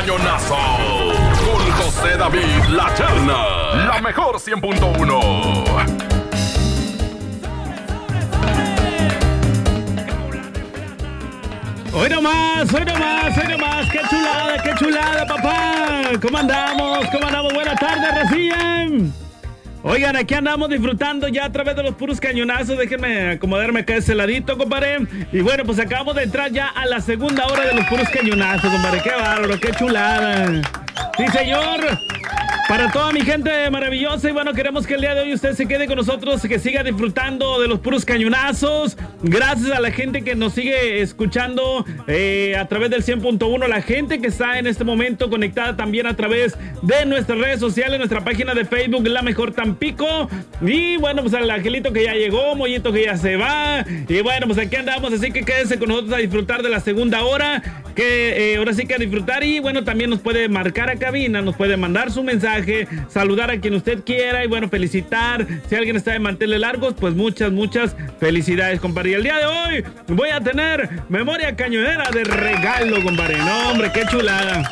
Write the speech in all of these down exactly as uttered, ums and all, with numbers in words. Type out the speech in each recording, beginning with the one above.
Cañonazo. Con José David La Cherna. La mejor cien punto uno. Hoy nomás, hoy nomás, hoy nomás. Qué chulada, qué chulada, papá. ¿Cómo andamos? ¿Cómo andamos? Buenas tardes, recién. Oigan, aquí andamos disfrutando ya a través de los puros cañonazos. Déjenme acomodarme acá de ese ladito, compadre. Y bueno, pues acabamos de entrar ya a la segunda hora de los puros cañonazos, compadre. Qué bárbaro, qué chulada. Sí, señor. Para toda mi gente maravillosa, y bueno, queremos que el día de hoy usted se quede con nosotros, que siga disfrutando de los puros cañonazos. Gracias a la gente que nos sigue escuchando eh, a través del cien punto uno, la gente que está en este momento conectada también a través de nuestras redes sociales, nuestra página de Facebook, La Mejor Tampico. Y bueno, pues al Angelito que ya llegó, Mollito que ya se va. Y bueno, pues aquí andamos, así que quédese con nosotros a disfrutar de la segunda hora, que eh, ahora sí que a disfrutar. Y bueno, también nos puede marcar a cabina, nos puede mandar su mensaje, saludar a quien usted quiera y bueno, felicitar. Si alguien está de manteles largos, pues muchas, muchas felicidades, compadre. Y el día de hoy voy a tener memoria cañonera de regalo, compadre. No, hombre, qué chulada.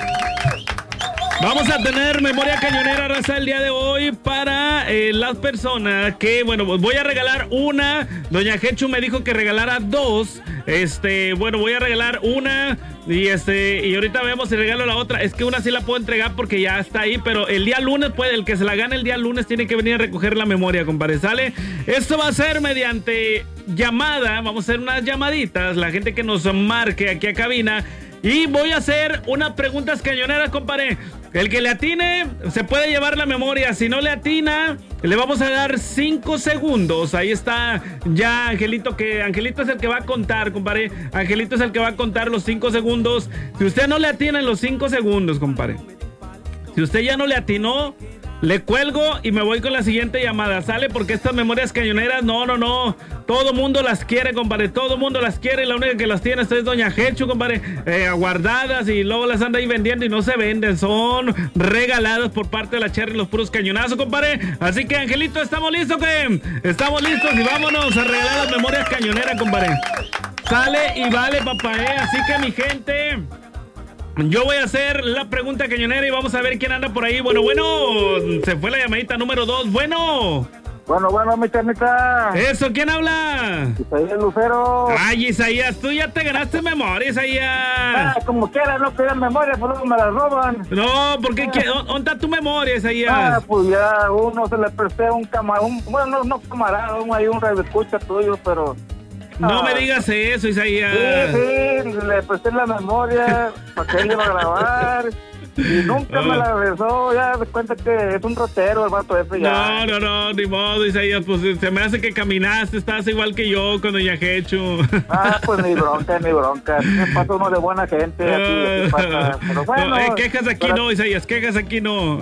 Vamos a tener memoria cañonera, raza, el día de hoy para eh, las personas que, bueno, voy a regalar una. Doña Jechu me dijo que regalara dos. Este, bueno, voy a regalar una y este, y ahorita vemos si regalo la otra. Es que una sí la puedo entregar porque ya está ahí, pero el día lunes puede, el que se la gane el día lunes tiene que venir a recoger la memoria, compadre, ¿sale? Esto va a ser mediante llamada, vamos a hacer unas llamaditas, la gente que nos marque aquí a cabina. Y voy a hacer unas preguntas cañoneras, compadre. El que le atine se puede llevar la memoria. Si no le atina, le vamos a dar cinco segundos. Ahí está ya Angelito, que Angelito es el que va a contar, compadre. Angelito es el que va a contar los cinco segundos. Si usted no le atina en los cinco segundos, compadre, si usted ya no le atinó, le cuelgo y me voy con la siguiente llamada, ¿sale? Porque estas memorias cañoneras, no, no, no. Todo mundo las quiere, compadre. Todo mundo las quiere. Y la única que las tiene es Doña Jechu, compadre. Eh, guardadas y luego las anda ahí vendiendo y no se venden. Son regaladas por parte de la Cherry, los puros cañonazos, compadre. Así que, Angelito, ¿estamos listos, qué? Estamos listos y vámonos a regalar las memorias cañoneras, compadre. Sale y vale, papá, ¿eh? Así que, mi gente, yo voy a hacer la pregunta cañonera y vamos a ver quién anda por ahí. Bueno, bueno, se fue la llamadita número dos. Bueno. Bueno, bueno, mi carnita. Eso, ¿quién habla? Isaías Lucero. Ay, Isaías, tú ya te ganaste memoria, Isaías. Ah, como quieras, no piden memoria, por eso me la roban. No, porque ah. ¿Dónde está tu memoria, Isaías? Ah, pues ya uno se le presté un camarada, bueno, no, no camarada, un, hay un radioescucha tuyo, pero... No ah, me digas eso, Isaías. Sí, sí, le presté la memoria para que él iba a grabar. Y nunca oh. me la regresó, ya de cuenta que es un rotero el vato ese ya. No, no, no, ni modo, Isaías, pues se me hace que caminaste, estás igual que yo con Doña Jechu. Ah, pues ni bronca, ni bronca, me pasa uno de buena gente, uh, aquí, aquí pasa. Pero bueno, no, eh, quejas aquí pero... no, Isaías, quejas aquí no.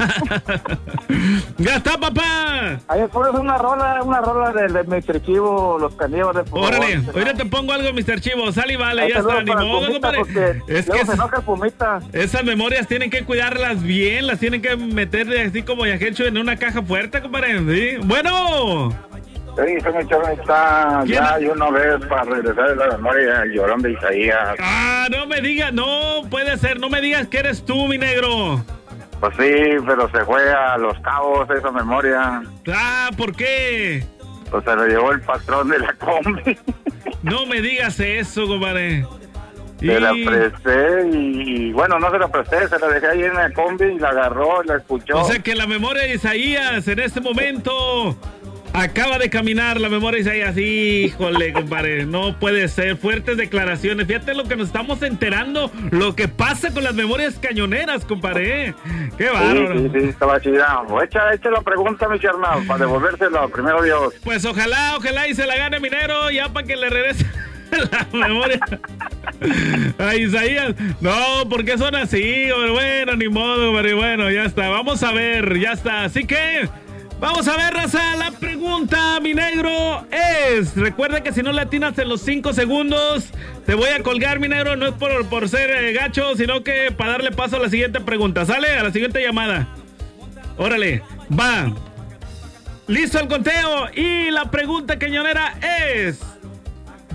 ¡Ya está, papá! Ahí pones una rola, una rola de, de mister Chivo, los caníbales. Órale, ahorita te pongo algo, mister Chivo, sal y vale, ahí ya está, ni modo, compadre. Es que se enoja el Pumita. Esas memorias tienen que cuidarlas bien, las tienen que meter así como ya hecho en una caja fuerte, compadre. ¿Sí? Bueno. Sí, se me echó está ya hay una vez para regresar de la memoria el llorón de Isaías. Ah, no me digas, no puede ser, no me digas que eres tú, mi negro. Pues sí, pero se fue a Los Cabos esa memoria. Ah, ¿por qué? Pues se lo llevó el patrón de la combi. No me digas eso, compadre. Se y... la presté y, bueno, no se la presté, se la dejé ahí en la combi y la agarró, la escuchó. O sea que la memoria de Isaías en este momento acaba de caminar, la memoria de Isaías. Híjole, compadre, no puede ser. Fuertes declaraciones. Fíjate lo que nos estamos enterando, lo que pasa con las memorias cañoneras, compadre. Qué bárbaro. Sí, sí, sí, estaba chida. Echa, echa la pregunta, mi carnal, para devolvérselo, primero Dios. Pues ojalá, ojalá y se la gane minero, ya para que le regrese la memoria. Ay, Isaías, no, porque son así, hombre. Bueno, ni modo, pero bueno, ya está, vamos a ver, ya está, así que vamos a ver, raza, la pregunta, mi negro, es, recuerda que si no le atinas en los cinco segundos, te voy a colgar, mi negro, no es por, por ser eh, gacho, sino que para darle paso a la siguiente pregunta, ¿sale? A la siguiente llamada. Órale, va. Listo el conteo y la pregunta cañonera es: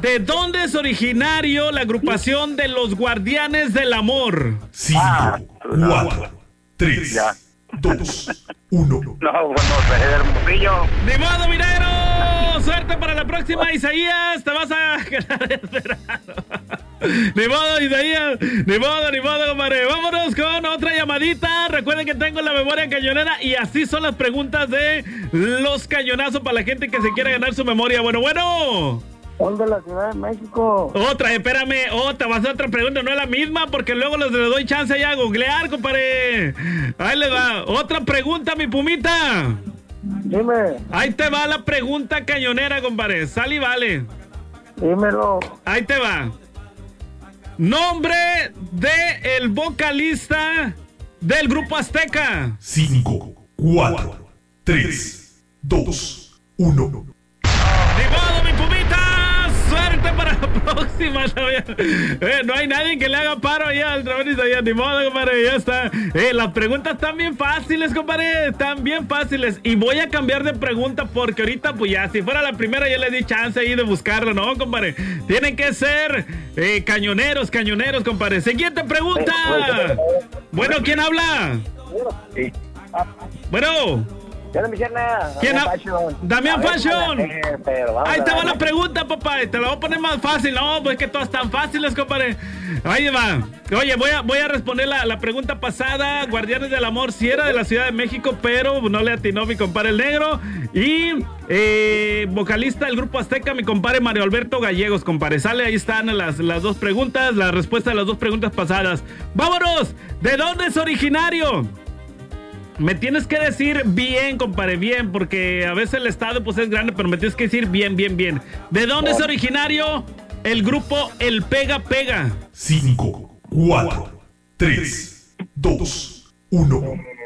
¿De dónde es originario la agrupación de los Guardianes del Amor? cinco, Ah, no. cuatro, tres, Ya. dos, uno. No, bueno, de Hermosillo. ¡Ni modo, minero! ¡Suerte para la próxima, Isaías! ¡Te vas a quedar esperando! ¡Ni modo, Isaías! ¡Ni modo, ni modo, compadre! Vámonos con otra llamadita. Recuerden que tengo la memoria cañonera y así son las preguntas de los cañonazos para la gente que se quiere ganar su memoria. Bueno, bueno. Son de la Ciudad de México. Otra, espérame, otra, va a ser otra pregunta, no es la misma, porque luego les doy chance ya a googlear, compadre. Ahí les va. Otra pregunta, mi pumita. Dime, Ahí te va la pregunta cañonera, compadre. Sal y vale. dímelo. Ahí te va. Nombre de el vocalista del Grupo Azteca. cinco, cuatro, tres, dos, uno. ¡Ni modo, mi pumita! ¡Suerte para la próxima! Eh, no hay nadie que le haga paro allá al trabajo. Ni modo, compadre, ya está. Eh, las preguntas están bien fáciles, compadre. Están bien fáciles. Y voy a cambiar de pregunta porque ahorita, pues ya, si fuera la primera, ya le di chance ahí de buscarla, ¿no, compadre? Tienen que ser eh, cañoneros, cañoneros, compadre. Siguiente pregunta. Bueno, ¿quién habla? Sí. Bueno. ¿Quién ha- Damián Fashion. Ahí te va la pregunta, papá. Y te la voy a poner más fácil. No, pues es que todas están fáciles, compadre. Ahí va. Oye, voy a, voy a responder la, la pregunta pasada. Guardianes del Amor, si era de la Ciudad de México, pero no le atinó mi compadre el negro. Y eh, vocalista del Grupo Azteca, mi compadre Mario Alberto Gallegos, compadre. Sale, ahí están las, las dos preguntas, la respuesta de las dos preguntas pasadas. ¡Vámonos! ¿De dónde es originario? Me tienes que decir bien, compadre, bien, porque a veces el estado pues es grande, pero me tienes que decir bien, bien, bien. ¿De dónde es originario el grupo El Pega Pega? cinco, cuatro, tres, dos, uno.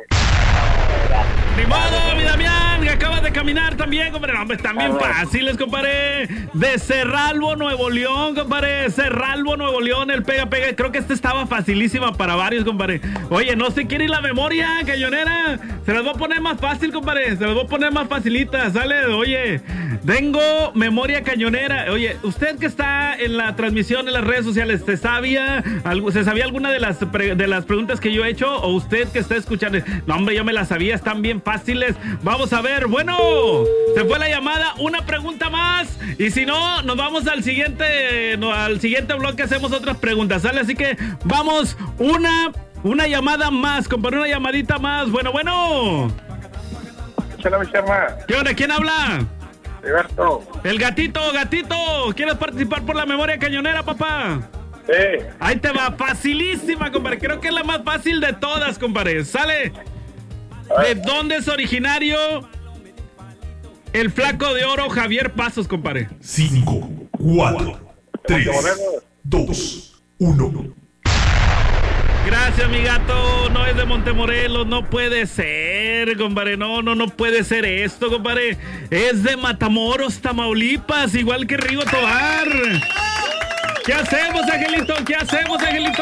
Ni modo, mi Damián, que acabas de caminar también, compadre. No, hombre, están bien fáciles, compadre. De Cerralbo, Nuevo León, compadre. Cerralbo, Nuevo León, el Pega Pega. Creo que esta estaba facilísima para varios, compadre. Oye, no se quiere ir la memoria, cañonera. Se las voy a poner más fácil, compadre. Se las voy a poner más facilita, ¿sale? Oye, tengo memoria cañonera. Oye, usted que está en la transmisión en las redes sociales, ¿se sabía, algo, ¿se sabía alguna de las, pre, de las preguntas que yo he hecho? ¿O usted que está escuchando? No, hombre, yo me las sabía, están bien fáciles. Vamos a ver, bueno, se fue la llamada, una pregunta más. Y si no, nos vamos al siguiente, no, al siguiente bloque, hacemos otras preguntas, ¿sale? Así que vamos, una, una llamada más, compadre, una llamadita más. Bueno, bueno. Échale, mi charma. ¿Qué onda? ¿Quién habla? Alberto. El gatito, gatito. ¿Quieres participar por la memoria cañonera, papá? Sí. Ahí te va, facilísima, compadre. Creo que es la más fácil de todas, compadre. ¿Sale? ¿De dónde es originario el flaco de oro Javier Pasos, compadre? cinco, cuatro, tres, dos, uno. Gracias, mi gato. No es de Montemorelos. No puede ser, compadre. No, no, no puede ser esto, compadre. Es de Matamoros, Tamaulipas, igual que Rigo Tobar. ¿Qué hacemos, Angelito? ¿Qué hacemos, Angelito?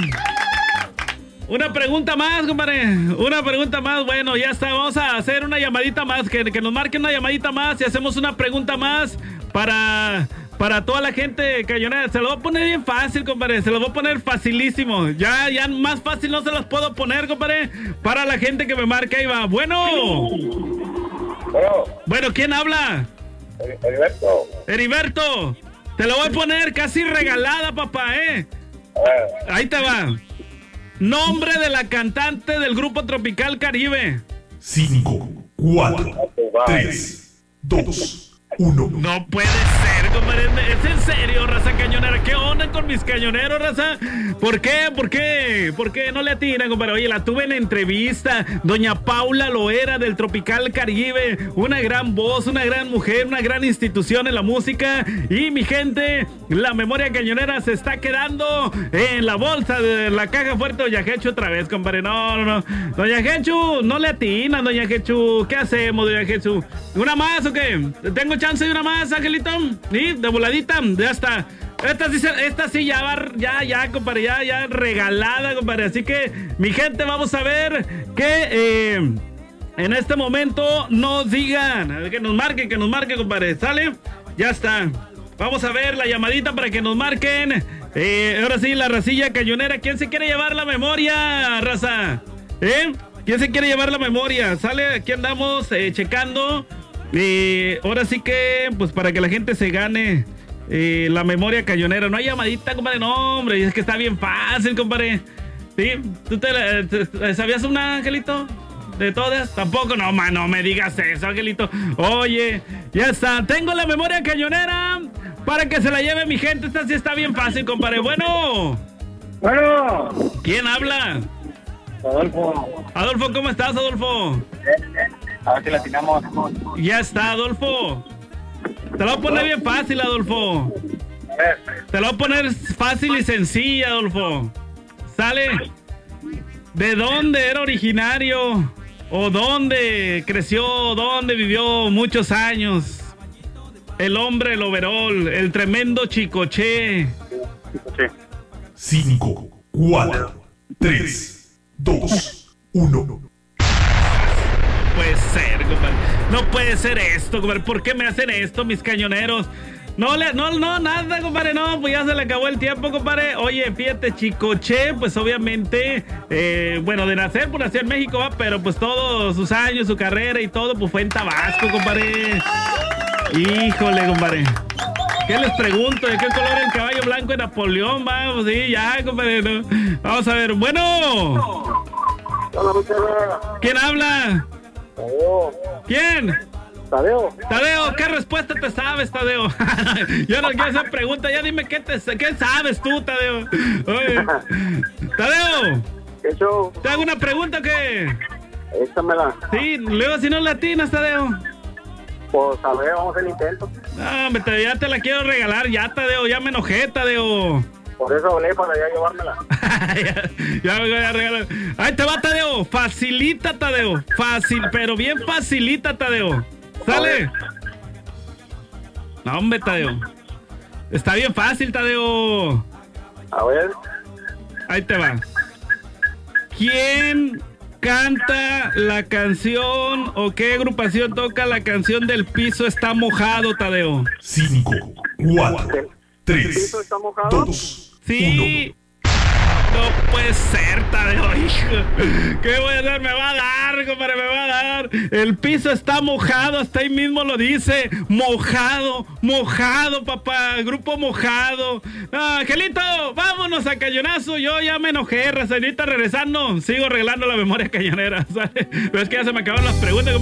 Una pregunta más, compadre. Una pregunta más. Bueno, ya está. Vamos a hacer una llamadita más. Que, que nos marquen una llamadita más y hacemos una pregunta más para, para toda la gente cañonera. Se lo voy a poner bien fácil, compadre. Se lo voy a poner facilísimo. Ya, ya más fácil no se los puedo poner, compadre. Para la gente que me marca. Ahí va. Bueno. Bueno, Bueno, ¿quién habla? Heriberto. Heriberto. Te lo voy a poner casi regalada, papá, ¿eh? Ahí te va. Nombre de la cantante del grupo Tropical Caribe. cinco, cuatro, tres, dos, uno. No puede ser, compadre. ¿Es en serio, raza cañonera? ¿Qué onda con mis cañoneros, raza? ¿Por qué? ¿Por qué? ¿Por qué no le atinan, compadre? Oye, la tuve en entrevista. Doña Paula Loera del Tropical Caribe. Una gran voz, una gran mujer, una gran institución en la música. Y mi gente, la memoria cañonera se está quedando en la bolsa de la caja fuerte de Doña Jechu otra vez, compadre. No, no, no. Doña Jechu, no le atinan, Doña Jechu. ¿Qué hacemos, Doña Jechu? ¿Una más o qué? ¿Tengo chance de una más, Angelito? ¿Sí? De voladita, ya está. Esta sí, esta sí ya va, ya, ya, compadre, ya, ya regalada, compadre. Así que, mi gente, vamos a ver que eh, en este momento nos digan, que nos marquen, que nos marquen, compadre. ¿Sale? Ya está. Vamos a ver la llamadita para que nos marquen. Eh, ahora sí, la racilla cañonera. ¿Quién se quiere llevar la memoria, raza? ¿Eh? ¿Quién se quiere llevar la memoria? Sale, aquí andamos eh, checando. Eh, ahora sí que, pues para que la gente se gane eh, la memoria cañonera. No hay llamadita, compadre. No, hombre, es que está bien fácil, compadre. ¿Sí? ¿Tú te, te, te sabías una, Angelito? ¿De todas? Tampoco, no, man, no me digas eso, Angelito. Oye, ya está. Tengo la memoria cañonera para que se la lleve mi gente. Esta sí está bien fácil, compadre. Bueno. Bueno. ¿Quién habla? Adolfo. Adolfo, ¿cómo estás, Adolfo? A ver si la atinamos. Ya está, Adolfo. Te lo voy a poner bien fácil, Adolfo. Te lo voy a poner fácil y sencilla, Adolfo. ¿Sale? ¿De dónde era originario? ¿O dónde creció? ¿Dónde vivió muchos años? El hombre, el overol, el tremendo Chicoche. cinco, cuatro, tres, dos, uno. Puede ser, compadre. No puede ser esto, compadre. ¿Por qué me hacen esto, mis cañoneros? No, le, no, no, nada, compadre. No, pues ya se le acabó el tiempo, compadre. Oye, fíjate, Chicoche, pues obviamente, eh, bueno, de nacer, pues nació en México, ¿va? Pero pues todos sus años, su carrera y todo, pues fue en Tabasco, compadre. Híjole, compadre. ¿Qué les pregunto? ¿De qué color el caballo blanco de Napoleón? Vamos, sí, ya, compadre. ¿No? Vamos a ver. Bueno. ¿Quién habla? Tadeo. ¿Quién? Tadeo. Tadeo, ¿qué respuesta te sabes, Tadeo? Yo no quiero hacer preguntas, ya dime qué, te, qué sabes tú, Tadeo. Oye. Tadeo. ¿Qué show? ¿Te hago una pregunta o qué? Échamela. Sí, luego si no latinas, Tadeo. Pues a ver, vamos al intento. No, hombre, Tadeo, ya te la quiero regalar, ya, Tadeo, ya me enojé, Tadeo. Por eso hablé para ya llevármela. ya, ya me voy a regalar. Ahí te va, Tadeo. Facilita, Tadeo. Fácil, pero bien facilita, Tadeo. ¿Sale? No, hombre, Tadeo. Está bien fácil, Tadeo. A ver. Ahí te va. ¿Quién canta la canción o qué agrupación toca la canción del piso está mojado, Tadeo? cinco, cuatro, tres, ¿El piso está mojado? dos, Sí. No puede ser, Tadeo, hijo. ¿Qué voy a hacer? Me va a dar, compadre, me va a dar. El piso está mojado, hasta ahí mismo lo dice. Mojado, mojado, papá. Grupo Mojado. Ah, Angelito, vámonos a cañonazo. Yo ya me enojé, razonita regresando. Sigo arreglando la memoria cañonera, ¿sabes? Pero es que ya se me acabaron las preguntas, compadre.